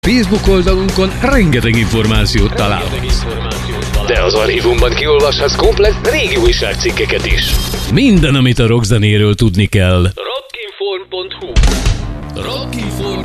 Facebook oldalunkon rengeteg információt találhatsz. De az archívumban kiolvashatsz komplett régi újságcikkeket is. Minden, amit a rockzenéről tudni kell. Rockinform.hu